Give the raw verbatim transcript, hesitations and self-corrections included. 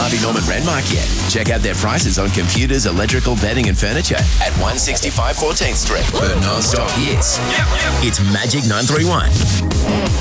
Harvey Norman Renmark yet? Check out their prices on computers, electrical, bedding and furniture at one sixty-five fourteenth Street. For non-stop hits, it's Magic nine three one.